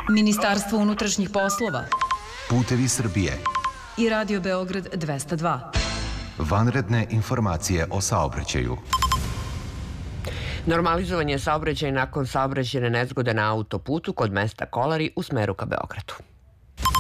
Ministarstvo unutrašnjih poslova, Putevi Srbije i Radio Beograd 202. Vanredne informacije o saobraćaju. Normalizovan je saobraćaj nakon saobraćajne nezgode na autoputu kod mesta Kolari u smeru ka Beogradu.